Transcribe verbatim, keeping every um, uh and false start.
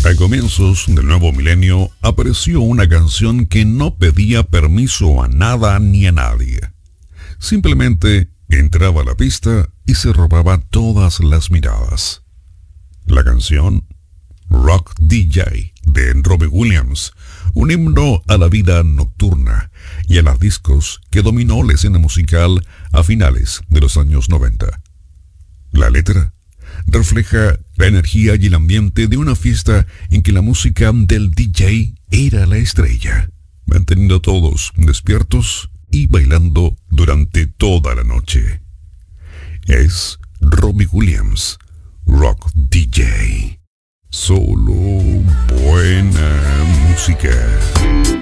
A comienzos del nuevo milenio apareció una canción que no pedía permiso a nada ni a nadie. Simplemente entraba a la pista y se robaba todas las miradas. La canción Rock D J de Robbie Williams, un himno a la vida nocturna y a las discos que dominó la escena musical a finales de los años noventa. La letra refleja la energía y el ambiente de una fiesta en que la música del D J era la estrella, manteniendo a todos despiertos y bailando durante toda la noche. Es Robbie Williams, Rock D J. Solo buena música.